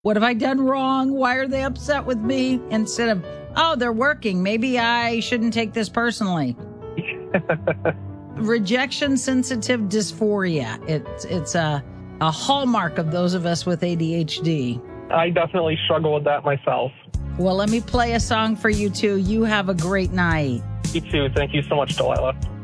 What have I done wrong? Why are they upset with me? Instead of, oh, they're working. Maybe I shouldn't take this personally. Rejection sensitive dysphoria. It's a hallmark of those of us with ADHD. I definitely struggle with that myself. Well, let me play a song for you too. You have a great night. You too. Thank you so much, Delilah.